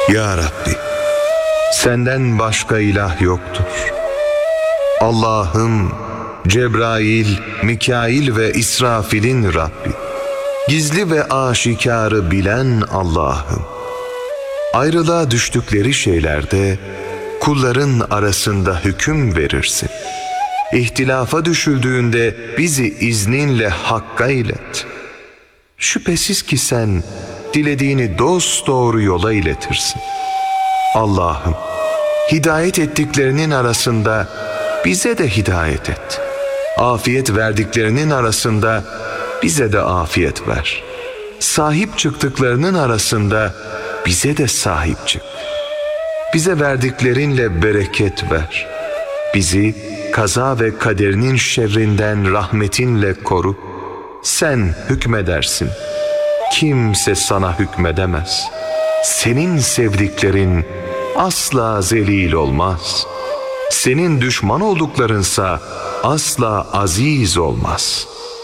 Ya Rabbi, senden başka ilah yoktur. Allah'ım, Cebrail, Mikail ve İsrafil'in Rabbi. Gizli ve aşikarı bilen Allah'ım. Ayrılığa düştükleri şeylerde kulların arasında hüküm verirsin. İhtilafa düşüldüğünde bizi izninle hakka ilet. Şüphesiz ki sen dilediğini dosdoğru yola iletirsin. Allah'ım, hidayet ettiklerinin arasında bize de hidayet et. Afiyet verdiklerinin arasında bize de afiyet ver. Sahip çıktıklarının arasında bize de sahip çık. Bize verdiklerinle bereket ver. Bizi kaza ve kaderinin şerrinden rahmetinle koru. Sen hükmedersin. Kimse sana hükmedemez. Senin sevdiklerin asla zelil olmaz. Senin düşman olduklarınsa asla aziz olmaz.